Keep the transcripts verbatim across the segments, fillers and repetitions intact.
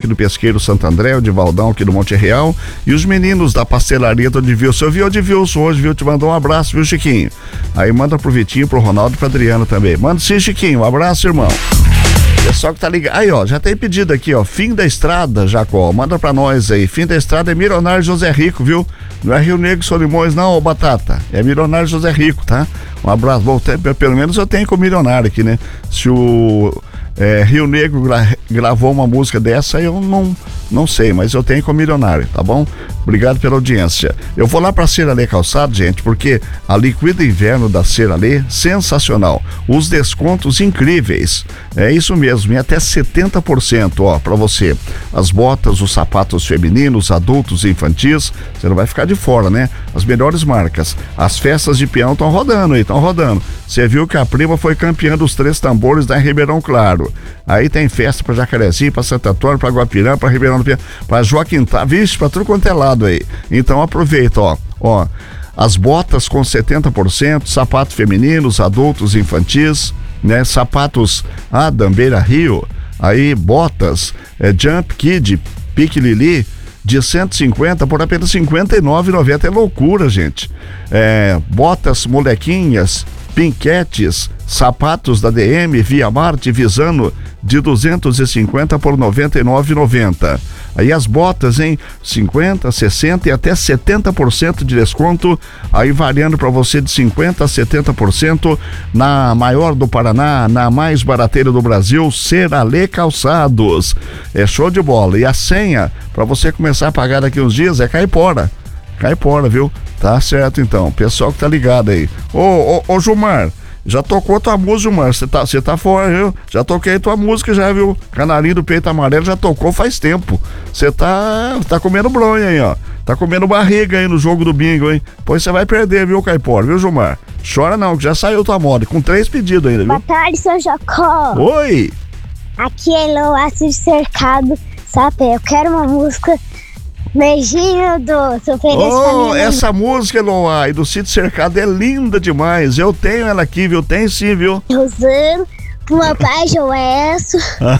do Pesqueiro Santo André, o de Valdão aqui do Monte Real, e os meninos da pastelaria do Edvilson. Eu vi o Edvilson hoje, viu? Te mandou um abraço, viu, Chiquinho? Aí manda pro Vitinho, pro Ronaldo e pro Adriano também. Manda sim, Chiquinho, um abraço, irmão. Pessoal que tá ligado. Aí, ó, já tem pedido aqui, ó. Fim da Estrada, Jacó. Manda pra nós aí. Fim da Estrada é Milionário José Rico, viu? Não é Rio Negro Solimões, não, ô Batata. É Milionário José Rico, tá? Um abraço. Bom, pelo menos eu tenho com o Milionário aqui, né? Se o é, Rio Negro gra- gravou uma música dessa, eu não, não sei, mas eu tenho com o Milionário, tá bom? Obrigado pela audiência. Eu vou lá pra Ceralê Calçado, gente, porque a Liquida Inverno da Ceralê, sensacional. Os descontos incríveis. É isso mesmo, em até setenta por cento, ó, pra você. As botas, os sapatos femininos, adultos e infantis, você não vai ficar de fora, né? As melhores marcas. As festas de peão estão rodando aí, estão rodando. Você viu que a prima foi campeã dos três tambores da Ribeirão Claro. Aí tem festa pra Jacarezinho, pra Santo Antônio, pra Guapirã, pra Ribeirão do Piauí, pra Joaquim Tá, vixe, pra tudo quanto é lado aí. Então aproveita, ó, ó, as botas com setenta por cento, sapatos femininos, adultos, infantis, né, sapatos Adam, Beira Rio, aí botas, é, Jump Kid, Pique Lili, de cento e cinquenta por apenas cinquenta e nove reais e noventa centavos. É loucura, gente. É, botas molequinhas, pinquetes, sapatos da D M, Via Marte, Visano, de duzentos e cinquenta por noventa e nove reais e noventa centavos. Aí as botas, hein? cinquenta, sessenta e até setenta por cento de desconto, aí variando para você de cinquenta a setenta por cento na maior do Paraná, na mais barateira do Brasil, Ceralê Calçados. É show de bola. E a senha para você começar a pagar daqui uns dias é Caipora. Caipora, viu? Tá certo então. Pessoal que tá ligado aí. Ô, ô, ô Gilmar, já tocou tua música, Gilmar? Você tá, você tá fora, viu? Já toquei tua música já, viu? Canarinho do Peito Amarelo já tocou faz tempo. Você tá, tá comendo bronha aí, ó. Tá comendo barriga aí no jogo do bingo, hein? Pois você vai perder, viu, Caipora? Viu, Gilmar? Chora não, que já saiu tua moda. Com três pedidos ainda, viu? Boa tarde, seu Jacó. Oi! Aqui é Eloácio Cercado, sabe? Eu quero uma música... Beijinho doce, ofereço Oh, essa música, Eloá, e do Sítio Cercado é linda demais. Eu tenho ela aqui, viu? Tem sim, viu? Usando pro meu pai Joelso,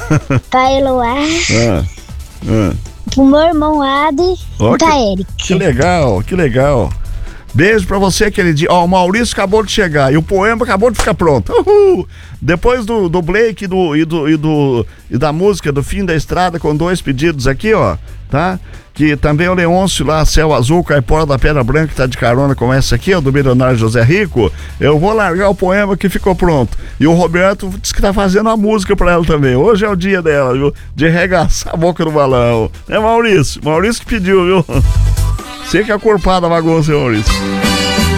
pra Eloá, ah, ah. pro meu irmão Adi Oh, e pra que, Eric. Que legal, que legal. Beijo pra você aquele dia. Ó, o Maurício acabou de chegar e o poema acabou de ficar pronto. Uhul. Depois do, do Blake do, e, do, e, do, e da música do Fim da Estrada, com dois pedidos aqui, ó, tá? Que também o Leôncio lá, Céu Azul, Caipora da Pedra Branca, que tá de carona com essa aqui, ó, do Milionário José Rico. Eu vou largar o poema que ficou pronto. E o Roberto disse que tá fazendo a música pra ela também. Hoje é o dia dela, viu? De arregaçar a boca do balão. É Maurício, Maurício que pediu, viu? Você que é culpado da bagunça, Maurício.